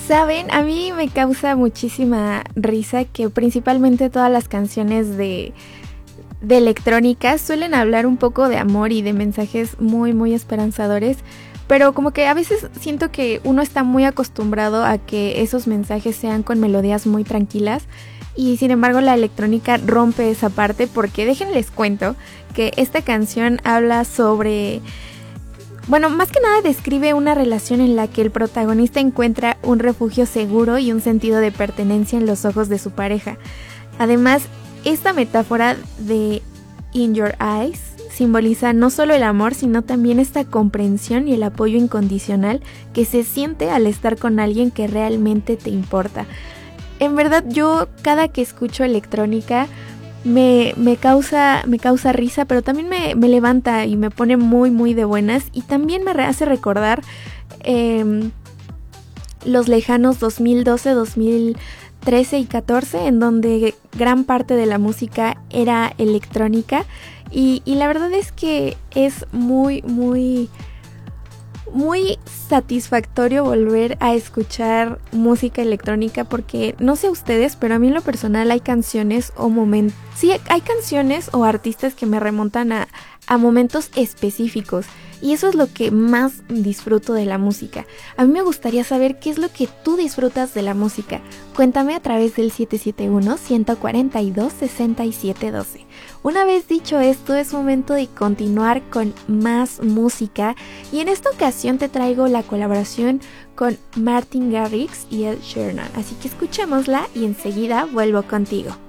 Saben, a mí me causa muchísima risa que principalmente todas las canciones de electrónica suelen hablar un poco de amor y de mensajes muy muy esperanzadores, pero como que a veces siento que uno está muy acostumbrado a que esos mensajes sean con melodías muy tranquilas y sin embargo la electrónica rompe esa parte porque déjenles cuento que esta canción habla sobre... Bueno, más que nada describe una relación en la que el protagonista encuentra un refugio seguro y un sentido de pertenencia en los ojos de su pareja. Además, esta metáfora de In Your Eyes simboliza no solo el amor, sino también esta comprensión y el apoyo incondicional que se siente al estar con alguien que realmente te importa. En verdad, yo cada que escucho electrónica me causa risa, pero también me levanta y me pone muy muy de buenas y también me hace recordar los lejanos 2012, 2013 y 14 en donde gran parte de la música era electrónica y la verdad es que es muy muy muy satisfactorio volver a escuchar música electrónica porque no sé ustedes, pero a mí en lo personal hay canciones o momentos, sí, hay canciones o artistas que me remontan a momentos específicos y eso es lo que más disfruto de la música. A mí me gustaría saber qué es lo que tú disfrutas de la música. Cuéntame a través del 771-142-6712. Una vez dicho esto, es momento de continuar con más música y en esta ocasión te traigo la colaboración con Martin Garrix y Ed Sheeran. Así que escuchémosla y enseguida vuelvo contigo.